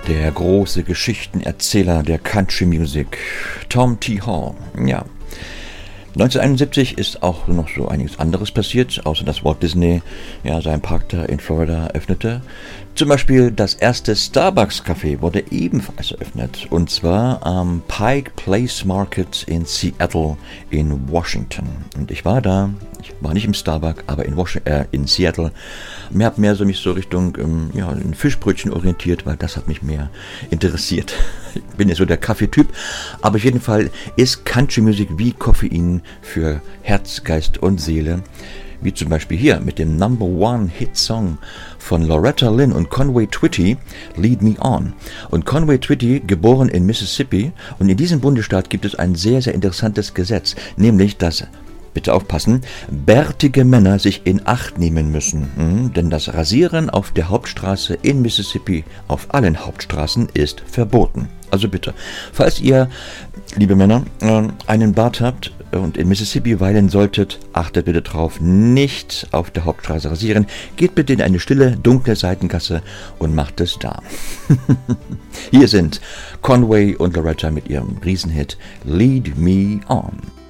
Der große Geschichtenerzähler der Country Music, Tom T. Hall. Ja. 1971 ist auch noch so einiges anderes passiert, außer dass Walt Disney seinen Park da in Florida öffnete. Zum Beispiel das erste Starbucks-Café wurde ebenfalls eröffnet, und zwar am Pike Place Market in Seattle in Washington. Und ich war da, ich war nicht im Starbucks, aber in Seattle. Mir hat mehr mich so Richtung ein Fischbrötchen orientiert, weil das hat mich mehr interessiert. Ich bin ja so der Kaffeetyp, aber auf jeden Fall ist Country Music wie Koffein für Herz, Geist und Seele. Wie zum Beispiel hier mit dem Number One Hit Song von Loretta Lynn und Conway Twitty, Lead Me On. Und Conway Twitty, geboren in Mississippi, und in diesem Bundesstaat gibt es ein sehr, sehr interessantes Gesetz, nämlich dass, bitte aufpassen, bärtige Männer sich in Acht nehmen müssen, denn das Rasieren auf der Hauptstraße in Mississippi, auf allen Hauptstraßen, ist verboten. Also bitte, falls ihr, liebe Männer, einen Bart habt und in Mississippi weilen solltet, achtet bitte drauf, nicht auf der Hauptstraße rasieren. Geht bitte in eine stille, dunkle Seitengasse und macht es da. Hier sind Conway und Loretta mit ihrem Riesenhit Lead Me On.